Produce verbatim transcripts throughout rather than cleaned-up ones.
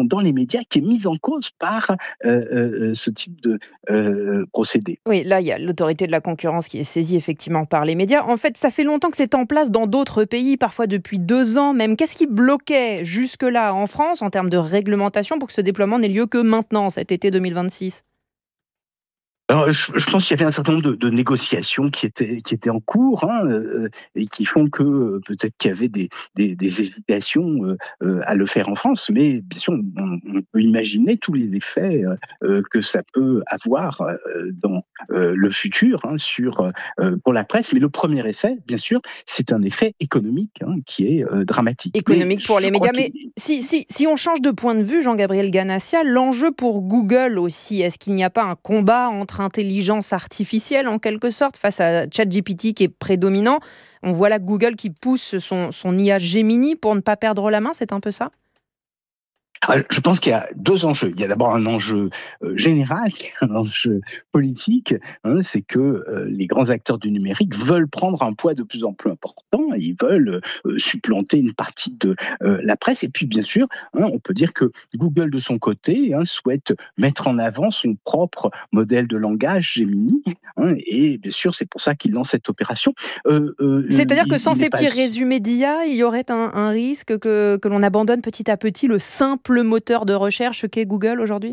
dans les médias qui est mise en cause par euh, euh, ce type de euh, procédé. Oui, là, il y a l'autorité de la concurrence qui est saisie effectivement par les médias. En fait, ça fait longtemps que c'est en place dans d'autres pays, parfois depuis deux ans même. Qu'est-ce qui bloquait jusque-là en France en termes de réglementation pour que ce déploiement n'ait lieu que maintenant, cet été deux mille vingt-six? Alors, je, je pense qu'il y avait un certain nombre de, de négociations qui étaient, qui étaient en cours, hein, euh, et qui font que euh, peut-être qu'il y avait des, des, des hésitations euh, euh, à le faire en France, mais bien sûr, on, on peut imaginer tous les effets euh, euh, que ça peut avoir euh, dans euh, le futur, hein, sur, euh, pour la presse. Mais le premier effet, bien sûr, c'est un effet économique, hein, qui est euh, dramatique. Mais Économique pour je les crois médias. qu'il Mais si, si, si on change de point de vue, Jean-Gabriel Ganassia, l'enjeu pour Google aussi, est-ce qu'il n'y a pas un combat entre intelligence artificielle en quelque sorte face à ChatGPT qui est prédominant? On voit là Google qui pousse son, son I A Gemini pour ne pas perdre la main, c'est un peu ça? Ah, je pense qu'il y a deux enjeux. Il y a d'abord un enjeu euh, général, qui est un enjeu politique, hein, c'est que euh, les grands acteurs du numérique veulent prendre un poids de plus en plus important, et ils veulent euh, supplanter une partie de euh, la presse. Et puis, bien sûr, hein, on peut dire que Google, de son côté, hein, souhaite mettre en avant son propre modèle de langage, Gemini, hein, et bien sûr, c'est pour ça qu'il lance cette opération. Euh, euh, C'est-à-dire que il, sans il n'est ces pas petits résumés d'I A, il y aurait un, un risque que, que l'on abandonne petit à petit le simple moteur de recherche qu'est Google aujourd'hui?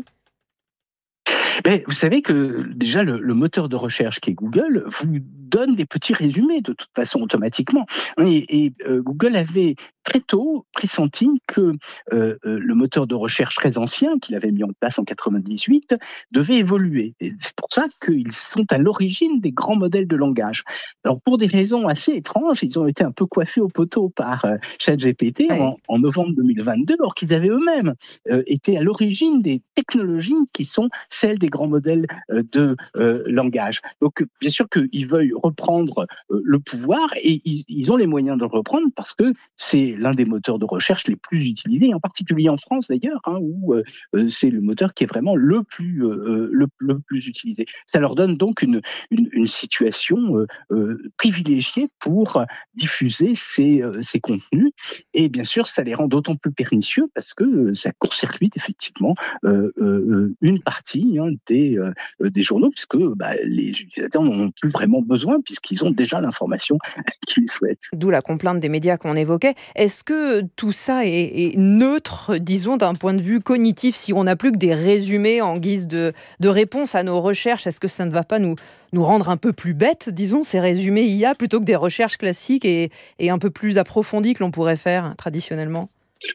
Mais vous savez que déjà le, le moteur de recherche qui est Google vous donne des petits résumés de toute façon automatiquement. Et, et euh, Google avait très tôt pressenti que euh, euh, le moteur de recherche très ancien qu'il avait mis en place en quatre-vingt-dix-huit devait évoluer. Et c'est pour ça qu'ils sont à l'origine des grands modèles de langage. Alors pour des raisons assez étranges, ils ont été un peu coiffés au poteau par euh, ChatGPT Ouais. en, en novembre deux mille vingt-deux, alors qu'ils avaient eux-mêmes euh, été à l'origine des technologies qui sont celles des grands modèles euh, de euh, langage. Donc, bien sûr qu'ils veuillent reprendre euh, le pouvoir, et ils, ils ont les moyens de le reprendre parce que c'est l'un des moteurs de recherche les plus utilisés, en particulier en France d'ailleurs, hein, où euh, c'est le moteur qui est vraiment le plus, euh, le, le plus utilisé. Ça leur donne donc une, une, une situation euh, euh, privilégiée pour diffuser ces, euh, ces contenus. Et bien sûr, ça les rend d'autant plus pernicieux parce que euh, ça court-circuite effectivement euh, euh, une partie, hein, des, euh, des journaux, puisque bah, les utilisateurs n'en ont plus vraiment besoin, puisqu'ils ont déjà l'information qu'ils souhaitent. D'où la complainte des médias qu'on évoquait. Est-ce que tout ça est, est neutre, disons, d'un point de vue cognitif, si on n'a plus que des résumés en guise de, de réponse à nos recherches? Est-ce que ça ne va pas nous, nous rendre un peu plus bêtes, disons, ces résumés I A, plutôt que des recherches classiques et, et un peu plus approfondies que l'on pourrait faire traditionnellement?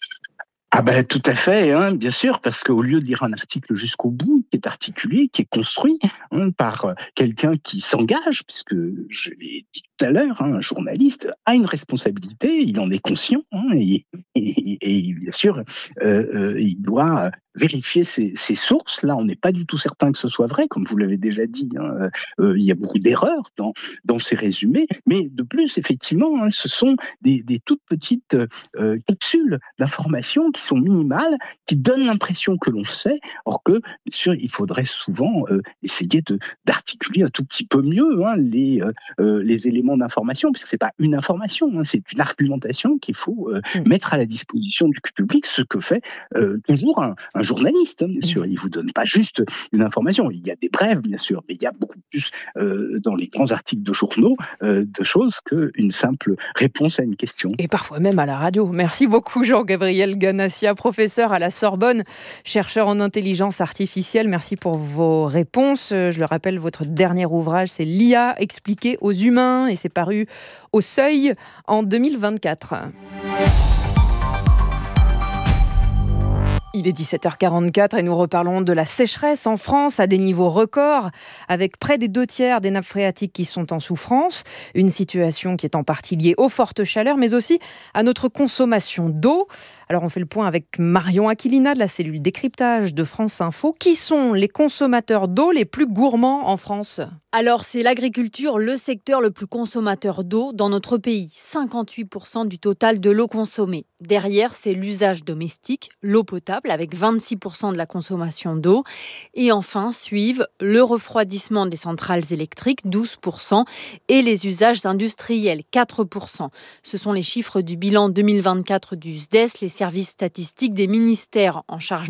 Ah ben tout à fait, hein, bien sûr, parce qu'au lieu de lire un article jusqu'au bout, qui est articulé, qui est construit, hein, par euh, quelqu'un qui s'engage, puisque je l'ai dit tout à l'heure, hein, un journaliste a une responsabilité, il en est conscient, hein, et, et- et bien sûr, euh, euh, il doit vérifier ses, ses sources. Là, on n'est pas du tout certain que ce soit vrai, comme vous l'avez déjà dit, hein, euh, il y a beaucoup d'erreurs dans, dans ces résumés, mais de plus, effectivement, hein, ce sont des, des toutes petites euh, capsules d'informations qui sont minimales, qui donnent l'impression que l'on sait, or que, bien sûr, il faudrait souvent euh, essayer de, d'articuler un tout petit peu mieux, hein, les, euh, euh, les éléments d'information, puisque c'est pas une information, hein, c'est une argumentation qu'il faut euh, Mm. mettre à la disposition du public, ce que fait euh, toujours un, un journaliste, hein, bien sûr. Il vous donne pas juste une information. Il y a des brèves, bien sûr, mais il y a beaucoup plus euh, dans les grands articles de journaux euh, de choses qu'une simple réponse à une question. Et parfois même à la radio. Merci beaucoup Jean-Gabriel Ganassia, professeur à la Sorbonne, chercheur en intelligence artificielle. Merci pour vos réponses. Je le rappelle, votre dernier ouvrage, c'est l'I A expliquée aux humains, et c'est paru au Seuil en deux mille vingt-quatre. Il est dix-sept heures quarante-quatre et nous reparlons de la sécheresse en France à des niveaux records, avec près des deux tiers des nappes phréatiques qui sont en souffrance. Une situation qui est en partie liée aux fortes chaleurs, mais aussi à notre consommation d'eau. Alors on fait le point avec Marion Aquilina de la cellule décryptage de France Info. Qui sont les consommateurs d'eau les plus gourmands en France ? Alors, c'est l'agriculture, le secteur le plus consommateur d'eau dans notre pays. cinquante-huit pour cent du total de l'eau consommée. Derrière, c'est l'usage domestique, l'eau potable, avec vingt-six pour cent de la consommation d'eau. Et enfin, suivent le refroidissement des centrales électriques, douze pour cent, et les usages industriels, quatre pour cent. Ce sont les chiffres du bilan deux mille vingt-quatre du S D E S, les services statistiques des ministères en charge